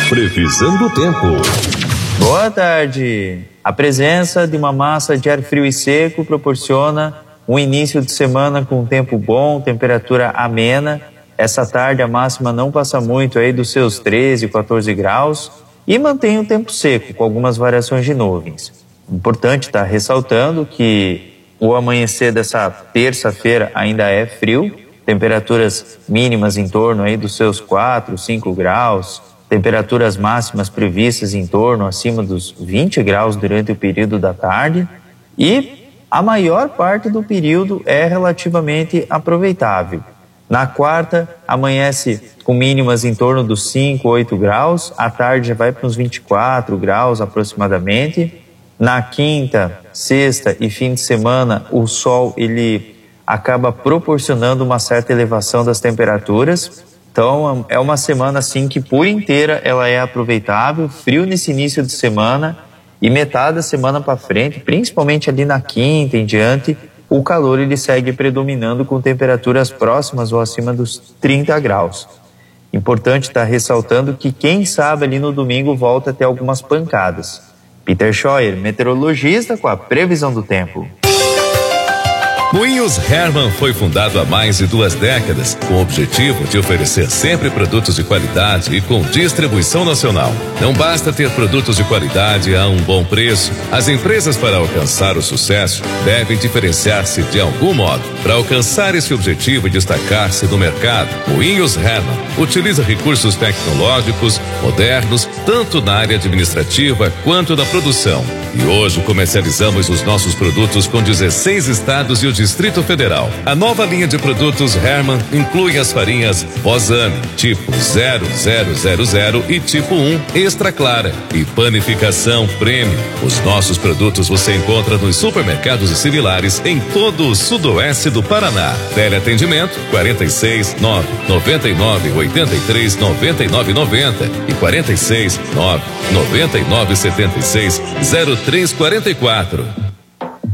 Previsão do tempo. Boa tarde. A presença de uma massa de ar frio e seco proporciona um início de semana com tempo bom, temperatura amena. Essa tarde a máxima não passa muito aí dos seus 13, 14 graus e mantém o tempo seco, com algumas variações de nuvens. Importante estar ressaltando que o amanhecer dessa terça-feira ainda é frio, temperaturas mínimas em torno aí dos seus 4, 5 graus, temperaturas máximas previstas em torno acima dos 20 graus durante o período da tarde e a maior parte do período é relativamente aproveitável. Na quarta, amanhece com mínimas em torno dos 5, 8 graus, à tarde já vai para uns 24 graus aproximadamente. Na quinta, sexta e fim de semana, o sol ele acaba proporcionando uma certa elevação das temperaturas. Então, é uma semana assim que por inteira ela é aproveitável, frio nesse início de semana e metade da semana para frente, principalmente ali na quinta em diante, o calor ele segue predominando com temperaturas próximas ou acima dos 30 graus. Importante estar ressaltando que quem sabe ali no domingo volta a ter algumas pancadas. Peter Scheuer, meteorologista, com a previsão do tempo. Moinhos Hermann foi fundado há mais de 2 décadas, com o objetivo de oferecer sempre produtos de qualidade e com distribuição nacional. Não basta ter produtos de qualidade a um bom preço. As empresas, para alcançar o sucesso, devem diferenciar-se de algum modo. Para alcançar esse objetivo e destacar-se no mercado, Moinhos Hermann utiliza recursos tecnológicos modernos, tanto na área administrativa quanto na produção. E hoje comercializamos os nossos produtos com 16 estados e o Distrito Federal. A nova linha de produtos Hermann inclui as farinhas Bozani, tipo 0000 e tipo 1 Extra Clara e panificação Premium. Os nossos produtos você encontra nos supermercados e similares em todo o sudoeste do Paraná. Teleatendimento 46 9 99 83 99 90 e 46 9 99 76 0344.